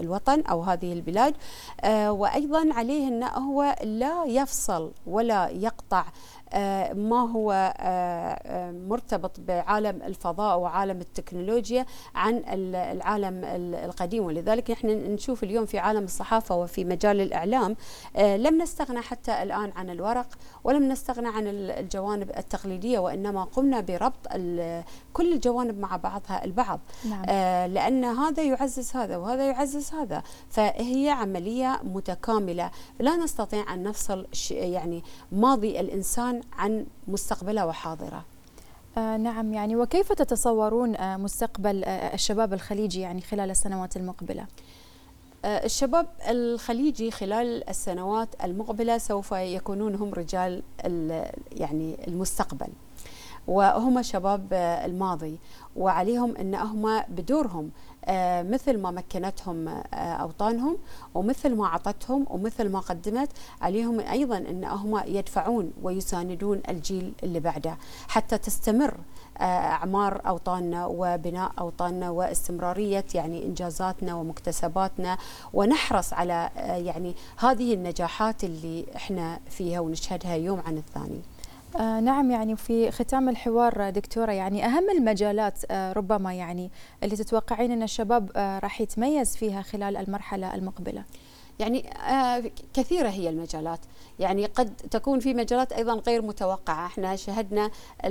الوطن أو هذه البلاد. وأيضا عليه أنه هو لا يفصل ولا يقطع ما هو مرتبط بعالم الفضاء وعالم التكنولوجيا عن العالم القديم. ولذلك نحن نشوف اليوم في عالم الصحافة وفي مجال الإعلام لم نستغنى حتى الآن عن الورق، ولم نستغنى عن الجوانب التقليدية، وإنما قمنا بربط كل الجوانب مع بعضها البعض. نعم. لأن هذا يعزز هذا وهذا يعزز هذا، فهي عملية متكاملة. لا نستطيع أن نفصل يعني ماضي الإنسان عن مستقبله وحاضره. نعم، يعني وكيف تتصورون مستقبل الشباب الخليجي يعني خلال السنوات المقبلة؟ الشباب الخليجي خلال السنوات المقبلة سوف يكونون هم رجال يعني المستقبل، وهم شباب الماضي، وعليهم أن هم بدورهم مثل ما مكنتهم أوطانهم ومثل ما عطتهم ومثل ما قدمت، عليهم أيضا أن هم يدفعون ويساندون الجيل اللي بعده حتى تستمر أعمار أوطاننا وبناء أوطاننا واستمرارية يعني إنجازاتنا ومكتسباتنا، ونحرص على يعني هذه النجاحات اللي احنا فيها ونشهدها يوم عن الثاني. نعم، يعني في ختام الحوار دكتورة، يعني أهم المجالات ربما يعني اللي تتوقعين أن الشباب راح يتميز فيها خلال المرحلة المقبلة؟ يعني كثيرة هي المجالات، يعني قد تكون في مجالات أيضا غير متوقعة. احنا شهدنا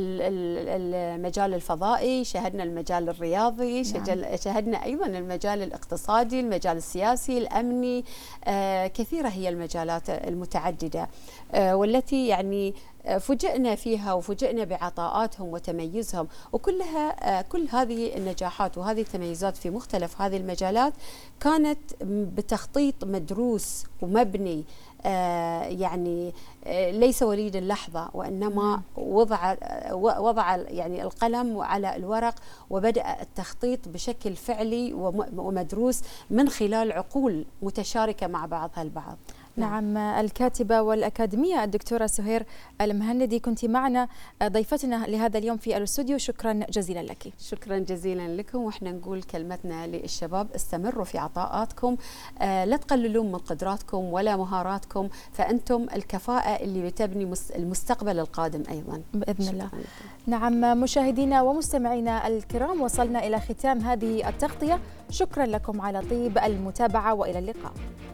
المجال الفضائي، شهدنا المجال الرياضي، نعم. شهدنا أيضا المجال الاقتصادي، المجال السياسي، الأمني. كثيرة هي المجالات المتعددة والتي يعني فوجئنا فيها وفوجئنا بعطاءاتهم وتميزهم، وكلها كل هذه النجاحات وهذه التميزات في مختلف هذه المجالات كانت بتخطيط مدروس ومبني، يعني ليس وليد اللحظة، وإنما وضع يعني القلم على الورق وبدأ التخطيط بشكل فعلي ومدروس من خلال عقول متشاركة مع بعضها البعض. نعم، الكاتبة والأكاديمية الدكتورة سهير المهندي كنت معنا ضيفتنا لهذا اليوم في الاستوديو، شكرا جزيلا لك. شكرا جزيلا لكم، واحنا نقول كلمتنا للشباب: استمروا في عطاءاتكم، لا تقللون من قدراتكم ولا مهاراتكم، فأنتم الكفاءة اللي بتبني المستقبل القادم أيضا بإذن الله. نعم مشاهدينا ومستمعينا الكرام، وصلنا إلى ختام هذه التغطية، شكرا لكم على طيب المتابعة وإلى اللقاء.